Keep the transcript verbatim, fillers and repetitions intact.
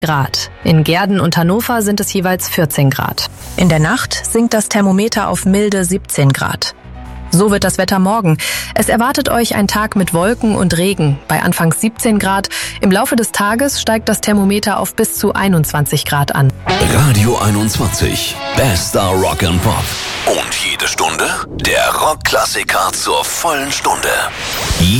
Grad. In Gehrden und Hannover sind es jeweils vierzehn Grad. In der Nacht sinkt das Thermometer auf milde siebzehn Grad. So wird das Wetter morgen. Es erwartet euch ein Tag mit Wolken und Regen bei anfangs siebzehn Grad. Im Laufe des Tages steigt das Thermometer auf bis zu einundzwanzig Grad an. Radio einundzwanzig. Bester Rock and Pop. Und jede Stunde der Rockklassiker zur vollen Stunde.